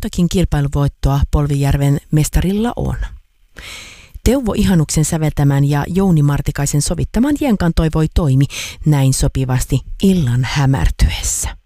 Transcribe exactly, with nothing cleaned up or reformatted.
montakin kilpailuvoittoa Polvijärven mestarilla on. Teuvo Ihanuksen säveltämän ja Jouni Martikaisen sovittaman Jenkan toivoi toimi näin sopivasti illan hämärtyessä.